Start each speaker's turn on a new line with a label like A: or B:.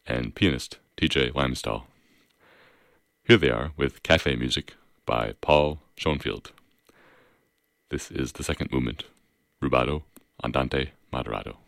A: and pianist T.J. Limestall. Here they are with Cafe Music by Paul Schoenfield. This is the second movement, Rubato Andante Moderato.